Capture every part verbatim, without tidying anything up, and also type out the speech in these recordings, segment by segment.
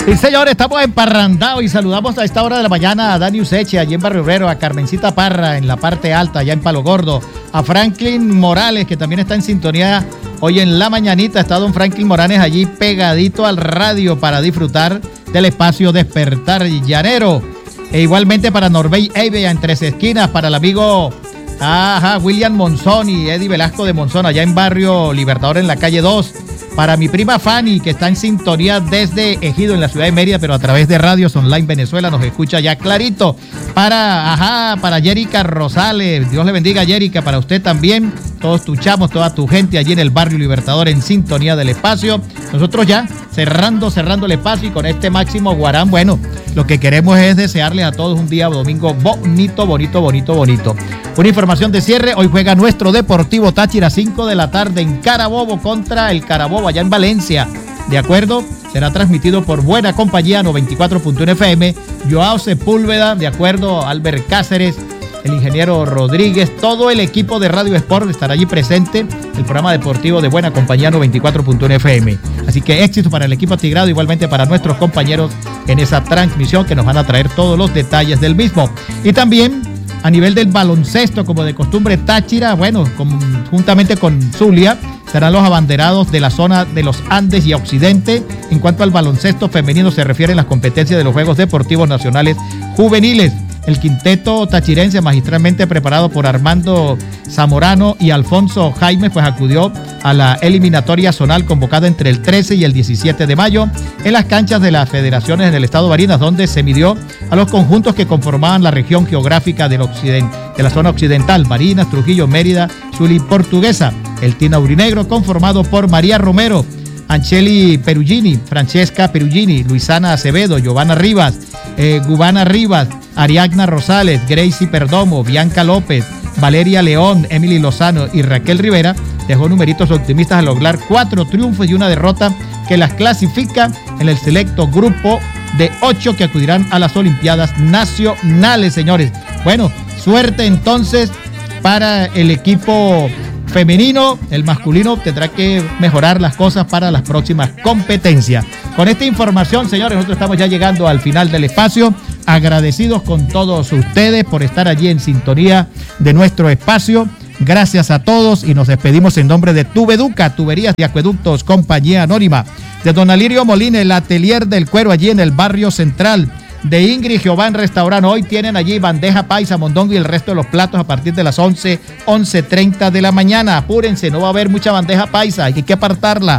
Sí, señores, estamos emparrandados y saludamos a esta hora de la mañana a Dani Useche, allí en Barrio Obrero, a Carmencita Parra en la parte alta, allá en Palo Gordo, a Franklin Morales, que también está en sintonía hoy en la mañanita. Está don Franklin Morales allí pegadito al radio para disfrutar del espacio Despertar Llanero. E igualmente para Norbey Eibe en Tres Esquinas, para el amigo ajá, William Monzón y Eddie Velasco de Monzón, allá en Barrio Libertador en la calle dos. Para mi prima Fanny, que está en sintonía desde Ejido, en la ciudad de Mérida, pero a través de Radios Online Venezuela, nos escucha ya clarito. Para, ajá, para Yérica Rosales, Dios le bendiga, Yérica, para usted también, todos tus chamos, toda tu gente allí en el Barrio Libertador en sintonía del espacio. Nosotros ya cerrando, cerrando el espacio y con este Máximo Guarán, bueno, lo que queremos es desearles a todos un día domingo bonito, bonito, bonito, bonito. Una información de cierre, hoy juega nuestro Deportivo Táchira, cinco de la tarde en Carabobo contra el Carabobo allá en Valencia, ¿de acuerdo? Será transmitido por Buena Compañía noventa y cuatro punto uno F M, Joao Sepúlveda, de acuerdo, Albert Cáceres, el ingeniero Rodríguez, todo el equipo de Radio Sport estará allí presente, el programa deportivo de Buena Compañía noventa y cuatro punto uno F M. Así que éxito para el equipo atigrado, igualmente para nuestros compañeros en esa transmisión que nos van a traer todos los detalles del mismo. Y también a nivel del baloncesto, como de costumbre, Táchira, bueno, con, juntamente con Zulia, serán los abanderados de la zona de los Andes y Occidente. En cuanto al baloncesto femenino se refiere a las competencias de los Juegos Deportivos Nacionales Juveniles. El quinteto tachirense, magistralmente preparado por Armando Zamorano y Alfonso Jaime, pues acudió a la eliminatoria zonal convocada entre el trece y el diecisiete de mayo en las canchas de las federaciones en el estado de Barinas, donde se midió a los conjuntos que conformaban la región geográfica del occidente, de la zona occidental: Barinas, Trujillo, Mérida, Zulia y Portuguesa. El Team Aurinegro, conformado por María Romero, Ancheli Perugini, Francesca Perugini, Luisana Acevedo, Giovanna Rivas, eh, Gubana Rivas, Ariadna Rosales, Gracie Perdomo, Bianca López, Valeria León, Emily Lozano y Raquel Rivera, dejó numeritos optimistas al lograr cuatro triunfos y una derrota que las clasifica en el selecto grupo de ocho que acudirán a las Olimpiadas Nacionales, señores. Bueno, suerte entonces para el equipo femenino. El masculino tendrá que mejorar las cosas para las próximas competencias. Con esta información, señores, nosotros estamos ya llegando al final del espacio. Agradecidos con todos ustedes por estar allí en sintonía de nuestro espacio. Gracias a todos y nos despedimos en nombre de Tubeduca, Tuberías y Acueductos, Compañía Anónima, de don Alirio Molina, el Atelier del Cuero allí en el Barrio Central, de Ingrid Giován Restaurante. Hoy tienen allí bandeja paisa, mondongo y el resto de los platos a partir de las once, once treinta de la mañana. Apúrense, no va a haber mucha bandeja paisa, hay que apartarla.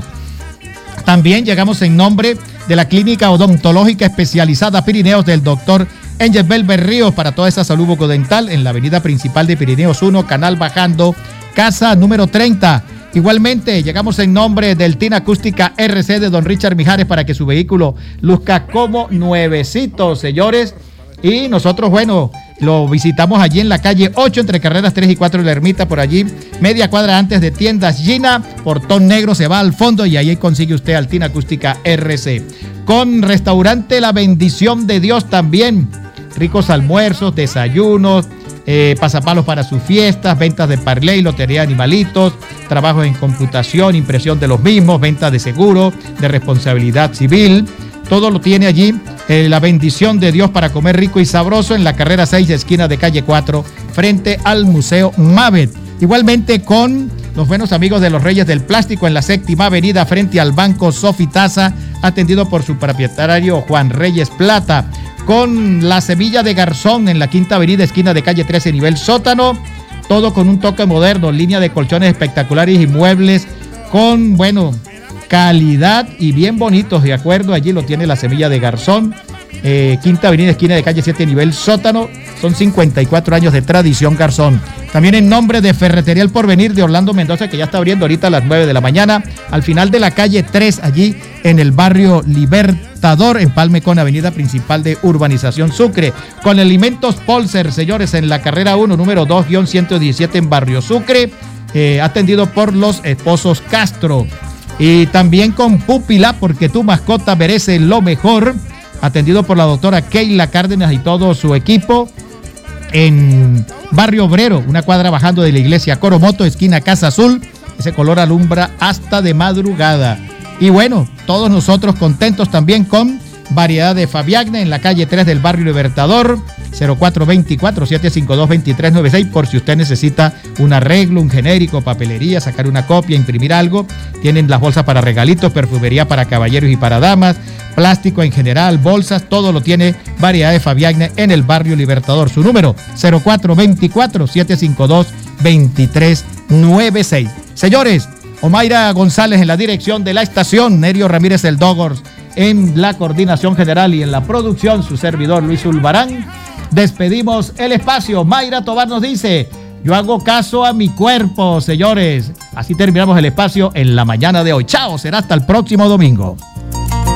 También llegamos en nombre de la Clínica Odontológica Especializada Pirineos del doctor Ángel Belber Ríos, para toda esa salud bucodental en la avenida principal de Pirineos uno, Canal Bajando, casa número treinta. Igualmente llegamos en nombre del T I N Acústica R C de don Richard Mijares, para que su vehículo luzca como nuevecito, señores. Y nosotros, bueno, lo visitamos allí en la calle ocho, entre carreras tres y cuatro de la Ermita, por allí, media cuadra antes de Tiendas Gina, Portón Negro, se va al fondo y ahí consigue usted al T I N Acústica R C. Con Restaurante La Bendición de Dios también, ricos almuerzos, desayunos, eh, pasapalos para sus fiestas, ventas de parley, lotería de animalitos, trabajos en computación, impresión de los mismos, ventas de seguro, de responsabilidad civil. Todo lo tiene allí, eh, La Bendición de Dios, para comer rico y sabroso, en la carrera seis, esquina de calle cuatro, frente al Museo Mavet. Igualmente con los buenos amigos de los Reyes del Plástico en la séptima avenida, frente al Banco Sofitasa, atendido por su propietario Juan Reyes Plata. Con La Semilla de Garzón en la quinta avenida, esquina de calle trece, nivel sótano. Todo con un toque moderno, línea de colchones espectaculares y muebles con, bueno, calidad y bien bonitos, de acuerdo. Allí lo tiene La Semilla de Garzón, eh, quinta avenida, esquina de calle siete, nivel sótano. Son cincuenta y cuatro años de tradición Garzón. También en nombre de Ferretería El Porvenir de Orlando Mendoza, que ya está abriendo ahorita a las nueve de la mañana, al final de la calle tres, allí en el barrio Libertador, empalme con avenida principal de Urbanización Sucre. Con Alimentos Polser, señores, en la carrera uno, número dos, ciento diecisiete en Barrio Sucre, eh, atendido por los esposos Castro. Y también con Pupila, porque tu mascota merece lo mejor, atendido por la doctora Keila Cárdenas y todo su equipo, en Barrio Obrero, una cuadra bajando de la iglesia Coromoto, esquina Casa Azul. Ese color alumbra hasta de madrugada. Y bueno, todos nosotros contentos también con variedad de Fabiagna en la calle tres del barrio Libertador, cero cuatro dos cuatro, siete cinco dos, dos tres nueve seis, por si usted necesita un arreglo, un genérico, papelería, sacar una copia, imprimir algo. Tienen las bolsas para regalitos, perfumería para caballeros y para damas, plástico en general, bolsas, todo lo tiene variedad de Fabiagna en el barrio Libertador. Su número, cero cuatro dos cuatro, siete cinco dos, dos tres nueve seis. Señores, Omaira González en la dirección de la estación, Nerio Ramírez el Dogors en la coordinación general y en la producción, su servidor Luis Ulbarán. Despedimos el espacio. Mayra Tobar nos dice: yo hago caso a mi cuerpo, señores. Así terminamos el espacio en la mañana de hoy. Chao, será hasta el próximo domingo.